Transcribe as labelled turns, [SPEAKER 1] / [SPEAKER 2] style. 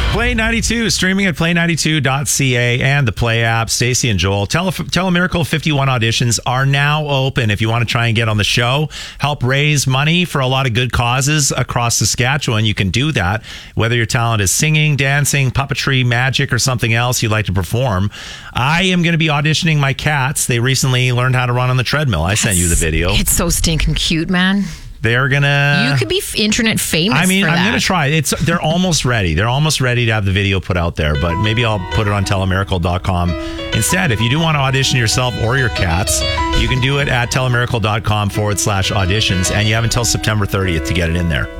[SPEAKER 1] Play 92, streaming at play92.ca and the Play app. Stacey and Joel, Telemiracle 51 auditions are now open. If you want to try and get on the show, help raise money for a lot of good causes across Saskatchewan, you can do that. Whether your talent is singing, dancing, puppetry, magic, or something else you'd like to perform. I am going to be auditioning my cats. They recently learned how to run on the treadmill. I sent you the video.
[SPEAKER 2] It's so stinking cute, man.
[SPEAKER 1] They're gonna.
[SPEAKER 2] You could be internet famous.
[SPEAKER 1] I mean,
[SPEAKER 2] for
[SPEAKER 1] I'm
[SPEAKER 2] that.
[SPEAKER 1] gonna try. They're almost ready. They're almost ready to have the video put out there. But maybe I'll put it on telemiracle.com instead. If you do want to audition yourself or your cats, you can do it at telemiracle.com/auditions, and you have until September 30th to get it in there.